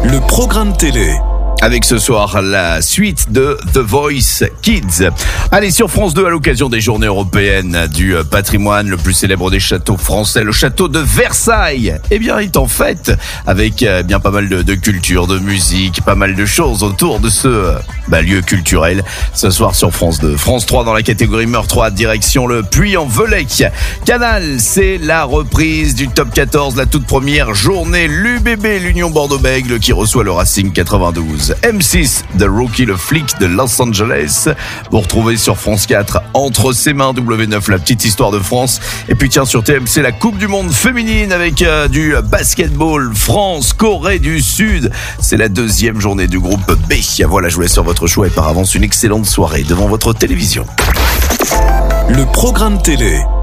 Le programme télé. Avec ce soir la suite de The Voice Kids. Allez, sur France 2, à l'occasion des journées européennes du patrimoine, le plus célèbre des châteaux français, le château de Versailles, eh bien, est en fête avec bien pas mal de culture, de musique, pas mal de choses autour de ce lieu culturel. Ce soir sur France 2. France 3 dans la catégorie meurtre, direction le Puy-en-Velay. Canal, c'est la reprise du top 14, la toute première journée. L'UBB, l'Union Bordeaux-Bègles, qui reçoit le Racing 92. M6, The Rookie, le flic de Los Angeles. Vous retrouvez sur France 4, Entre ses mains, W9, la petite histoire de France. Et puis tiens, sur TMC, la Coupe du Monde féminine avec du basketball. France, Corée du Sud. C'est la deuxième journée du groupe B. Voilà, je vous laisse sur votre choix et par avance une excellente soirée devant votre télévision. Le programme télé.